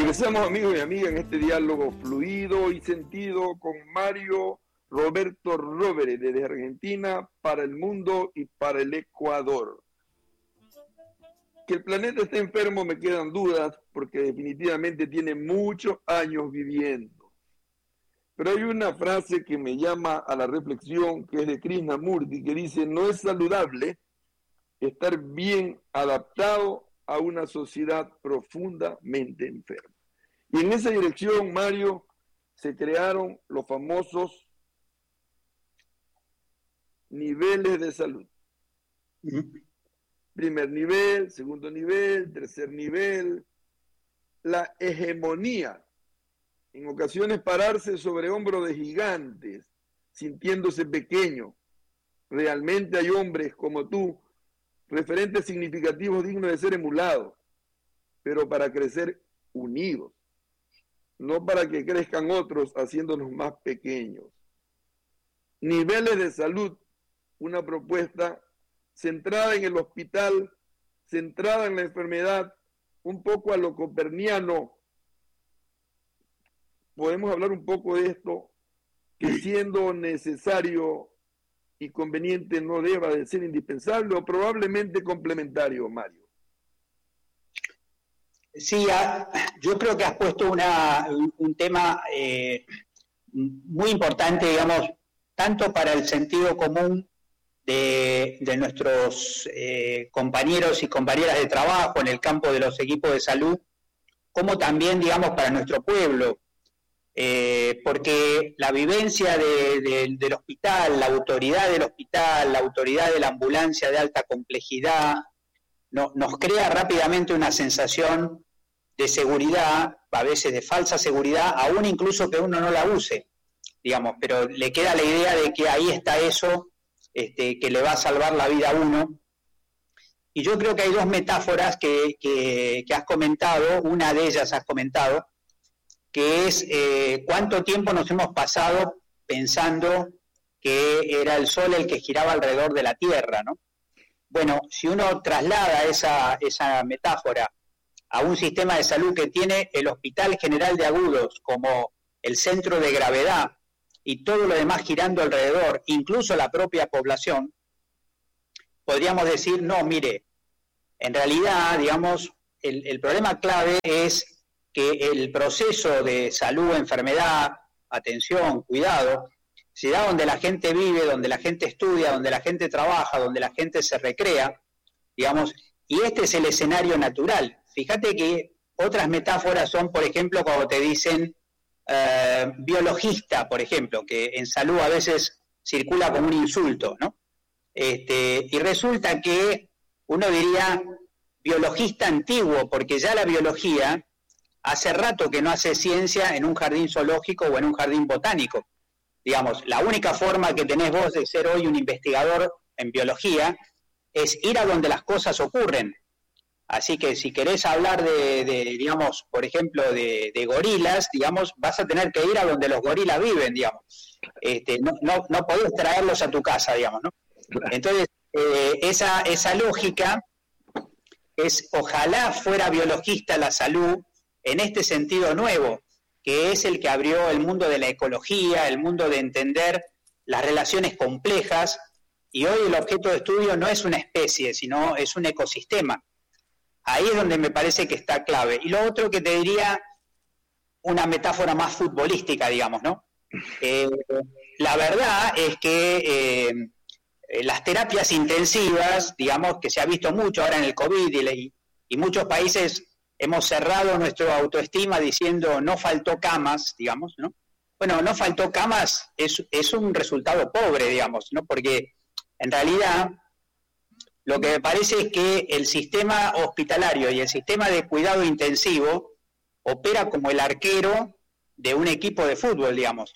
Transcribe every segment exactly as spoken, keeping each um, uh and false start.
Regresamos, amigos y amigas, en este diálogo fluido y sentido con Mario Roberto Rovere, desde Argentina para el mundo y para el Ecuador. Que el planeta esté enfermo me quedan dudas, porque definitivamente tiene muchos años viviendo. Pero hay una frase que me llama a la reflexión, que es de Krishnamurti, que dice: no es saludable estar bien adaptado a una sociedad profundamente enferma. Y en esa dirección, Mario, se crearon los famosos niveles de salud. Uh-huh. Primer nivel, segundo nivel, tercer nivel. La hegemonía. En ocasiones pararse sobre hombros de gigantes, sintiéndose pequeño. Realmente hay hombres como tú, referentes significativos dignos de ser emulados, pero para crecer unidos, no para que crezcan otros haciéndonos más pequeños. Niveles de salud, una propuesta centrada en el hospital, centrada en la enfermedad, un poco a lo coperniano. Podemos hablar un poco de esto, que siendo necesario y conveniente no deba de ser indispensable o probablemente complementario, Mario. Sí, yo creo que has puesto una, un tema eh, muy importante, digamos, tanto para el sentido común de, de nuestros eh, compañeros y compañeras de trabajo en el campo de los equipos de salud, como también, digamos, para nuestro pueblo. Eh, porque la vivencia de, de, del hospital, la autoridad del hospital, la autoridad de la ambulancia de alta complejidad, no, nos crea rápidamente una sensación de seguridad, a veces de falsa seguridad, aún incluso que uno no la use, digamos, pero le queda la idea de que ahí está eso este, que le va a salvar la vida a uno. Y yo creo que hay dos metáforas que, que, que has comentado, una de ellas has comentado, que es eh, cuánto tiempo nos hemos pasado pensando que era el Sol el que giraba alrededor de la Tierra, ¿no? Bueno, si uno traslada esa, esa metáfora a un sistema de salud que tiene el Hospital General de Agudos como el centro de gravedad y todo lo demás girando alrededor, incluso la propia población, podríamos decir, no, mire, en realidad, digamos, el, el problema clave es que el proceso de salud, enfermedad, atención, cuidado, se da donde la gente vive, donde la gente estudia, donde la gente trabaja, donde la gente se recrea, digamos, y este es el escenario natural. Fíjate que otras metáforas son, por ejemplo, cuando te dicen eh, biologista, por ejemplo, que en salud a veces circula como un insulto, ¿no? Este, y resulta que uno diría biologista antiguo, porque ya la biología hace rato que no hace ciencia en un jardín zoológico o en un jardín botánico. Digamos, la única forma que tenés vos de ser hoy un investigador en biología es ir a donde las cosas ocurren. Así que si querés hablar de, de digamos, por ejemplo, de, de gorilas, digamos, vas a tener que ir a donde los gorilas viven, digamos. Este, no, no, no podés traerlos a tu casa, digamos, ¿no? Entonces, eh, esa, esa lógica es, ojalá fuera biologista la salud, en este sentido nuevo, que es el que abrió el mundo de la ecología, el mundo de entender las relaciones complejas, y hoy el objeto de estudio no es una especie, sino es un ecosistema. Ahí es donde me parece que está clave. Y lo otro que te diría, una metáfora más futbolística, digamos, ¿no? Eh, la verdad es que eh, las terapias intensivas, digamos, que se ha visto mucho ahora en el COVID y, y muchos países hemos cerrado nuestra autoestima diciendo no faltó camas, digamos, ¿no? Bueno, no faltó camas es, es un resultado pobre, digamos, ¿no? Porque en realidad lo que me parece es que el sistema hospitalario y el sistema de cuidado intensivo opera como el arquero de un equipo de fútbol, digamos.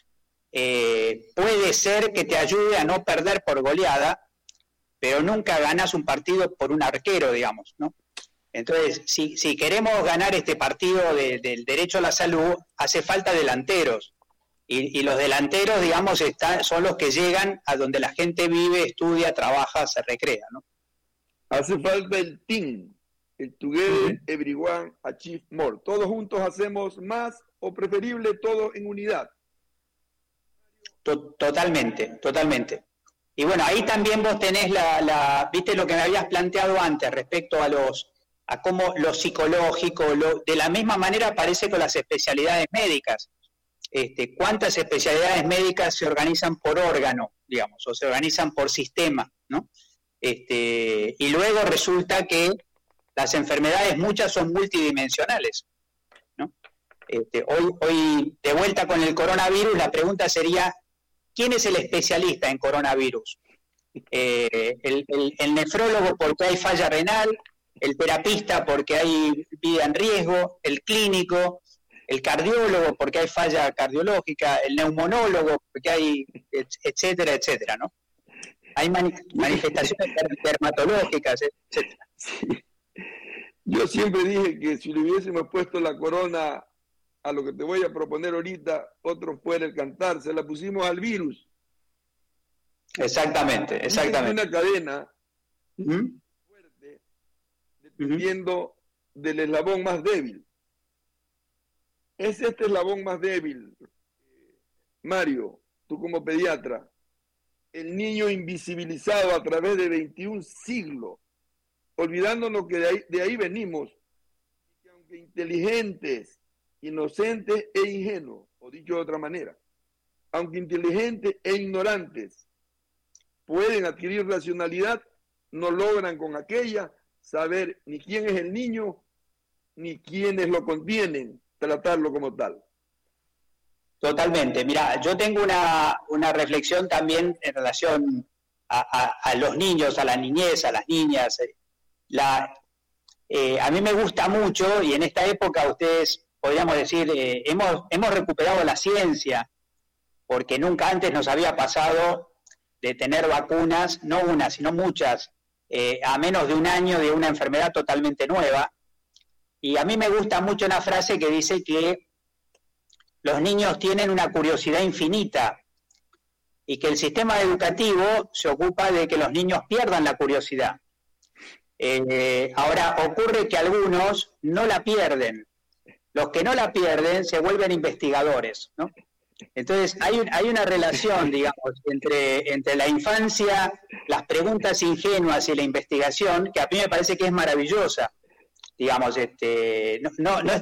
Eh, puede ser que te ayude a no perder por goleada, pero nunca ganas un partido por un arquero, digamos, ¿no? Entonces, si, si queremos ganar este partido de, del derecho a la salud, hace falta delanteros. Y, y los delanteros, digamos, están, son los que llegan a donde la gente vive, estudia, trabaja, se recrea, ¿no? Hace falta el team. el together, everyone, achieve more. Todos juntos hacemos más, o preferible, todo en unidad. Totalmente, totalmente. Y bueno, ahí también vos tenés la, la, viste lo que me habías planteado antes respecto a los, a cómo lo psicológico, lo, de la misma manera aparece con las especialidades médicas. Este, ¿cuántas especialidades médicas se organizan por órgano, digamos, o se organizan por sistema, ¿no? Este, y luego resulta que las enfermedades muchas son multidimensionales, ¿no? Este, hoy, hoy, de vuelta con el coronavirus, la pregunta sería, ¿quién es el especialista en coronavirus? Eh, el, el, el nefrólogo porque hay falla renal, el terapista porque hay vida en riesgo, el clínico, el cardiólogo porque hay falla cardiológica, el neumonólogo porque hay, etcétera, etcétera, ¿no? Hay mani manifestaciones dermatológicas, etcétera. Sí. Yo siempre dije que si le hubiésemos puesto la corona a lo que te voy a proponer ahorita, otro fuera el cantar, se la pusimos al virus. Exactamente, exactamente. Es una cadena uh-huh. fuerte, dependiendo uh-huh. del eslabón más débil. Es este eslabón más débil, Mario, tú como pediatra, el niño invisibilizado a través de veintiún siglos, olvidándonos que de ahí, de ahí venimos, y que aunque inteligentes, inocentes e ingenuos, o dicho de otra manera, aunque inteligentes e ignorantes pueden adquirir racionalidad, no logran con aquella saber ni quién es el niño, ni quiénes lo contienen, tratarlo como tal. Totalmente. Mira, yo tengo una, una reflexión también en relación a, a, a los niños, a la niñez, a las niñas. La, eh, a mí me gusta mucho, y en esta época ustedes, podríamos decir, eh, hemos, hemos recuperado la ciencia, porque nunca antes nos había pasado de tener vacunas, no una, sino muchas, eh, a menos de un año de una enfermedad totalmente nueva. Y a mí me gusta mucho una frase que dice que los niños tienen una curiosidad infinita y que el sistema educativo se ocupa de que los niños pierdan la curiosidad. Eh, ahora, ocurre que algunos no la pierden. Los que no la pierden se vuelven investigadores, ¿no? Entonces, hay, un, hay una relación, digamos, entre, entre la infancia, las preguntas ingenuas y la investigación, que a mí me parece que es maravillosa. Digamos, este, no, no, no